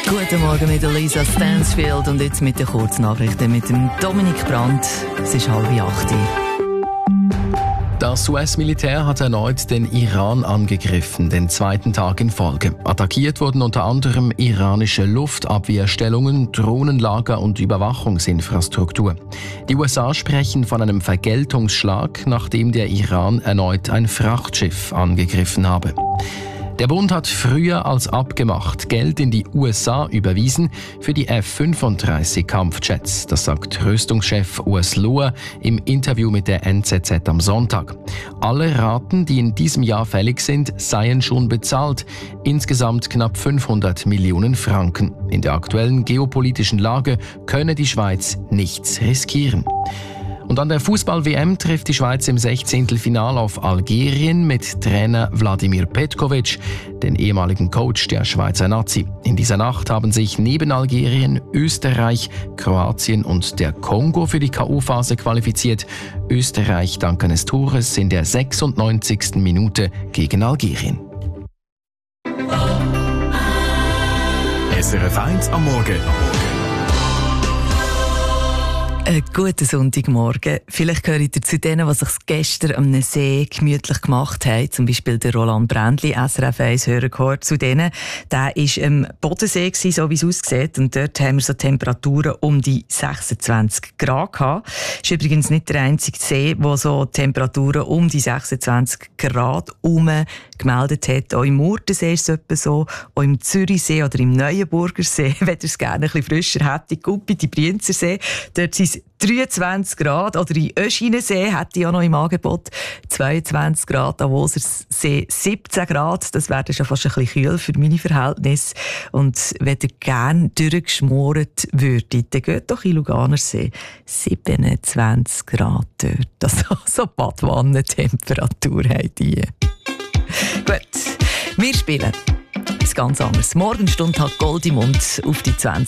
Guten Morgen mit Lisa Stansfield und jetzt mit den Kurznachrichten mit dem Dominik Brandt. Es ist 7:30. Das US-Militär hat erneut den Iran angegriffen, den zweiten Tag in Folge. Attackiert wurden unter anderem iranische Luftabwehrstellungen, Drohnenlager und Überwachungsinfrastruktur. Die USA sprechen von einem Vergeltungsschlag, nachdem der Iran erneut ein Frachtschiff angegriffen habe. Der Bund hat früher als abgemacht Geld in die USA überwiesen für die F-35 Kampfjets. Das sagt Rüstungschef Urs Lohr im Interview mit der NZZ am Sonntag. Alle Raten, die in diesem Jahr fällig sind, seien schon bezahlt. Insgesamt knapp 500 Millionen Franken. In der aktuellen geopolitischen Lage könne die Schweiz nichts riskieren. Und an der Fußball-WM trifft die Schweiz im 16. Finale auf Algerien mit Trainer Vladimir Petkovic, den ehemaligen Coach der Schweizer Nazi. In dieser Nacht haben sich neben Algerien Österreich, Kroatien und der Kongo für die K.O.-Phase qualifiziert. Österreich dank eines Tores in der 96. Minute gegen Algerien. SRF 1 am Morgen. Guten Sonntagmorgen. Vielleicht gehört ihr zu denen, die sich gestern am See gemütlich gemacht haben. Zum Beispiel der Roland Brändli, SRF 1 Hörer, gehört zu denen. Der war am Bodensee, so wie es aussieht. Und dort haben wir so Temperaturen um die 26 Grad gehabt. Das ist übrigens nicht der einzige See, der so Temperaturen um die 26 Grad gemeldet hat. Auch im Murtensee ist es etwa so. Auch im Zürichsee oder im Neuenburger See, wenn ihr es gerne ein bisschen frischer hättet. Guppi, die Brienzersee, dort sind es 23 Grad. Oder in Öschinensee hätte ich auch noch im Angebot 22 Grad. Davoser See 17 Grad. Das wäre schon fast ein bisschen kühl für meine Verhältnisse. Und wenn ihr gerne durchgeschmoret würdet, dann geht doch in Luganersee 27 Grad dort. Also so Badwannentemperatur haben die. Gut, wir spielen etwas ganz anderes. Morgenstunde hat Gold im Mund auf die 20.